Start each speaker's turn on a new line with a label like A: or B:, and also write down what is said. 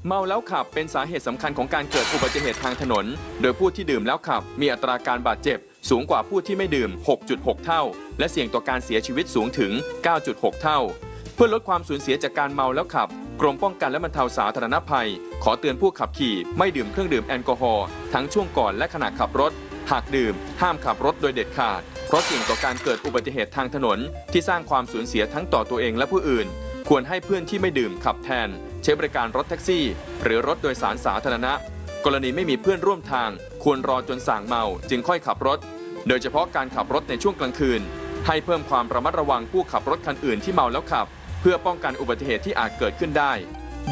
A: เมาแล้วขับเป็นสาเหตุสำคัญของการเกิดอุบัติเหตุทางถนนโดยผู้ที่ดื่มแล้วขับมีอัตราการบาดเจ็บสูงกว่าผู้ที่ไม่ดื่ม 6.6 เท่าและเสี่ยงต่อการเสียชีวิตสูงถึง 9.6 เท่าเพื่อลดความสูญเสียจากการเมาแล้วขับกรมป้องกันและบรรเทาสาธารณภัยขอเตือนผู้ขับขี่ไม่ดื่มเครื่องดื่มแอลกอฮอล์ทั้งช่วงก่อนและขณะขับรถหากดื่มห้ามขับรถโดยเด็ดขาดเพราะเสี่ยงต่อการเกิดอุบัติเหตุทางถนนที่สร้างความสูญเสียทั้งต่อตัวเองและผู้อื่นควรให้เพื่อนที่ไม่ดื่มขับแทนใช้บริการรถแท็กซี่หรือรถโดยสารสาธารณะกรณีไม่มีเพื่อนร่วมทางควรรอจนส่างเมาจึงค่อยขับรถโดยเฉพาะการขับรถในช่วงกลางคืนให้เพิ่มความระมัดระวังผู้ขับรถคันอื่นที่เมาแล้วขับเพื่อป้องกันอุบัติเหตุที่อาจเกิดขึ้นได้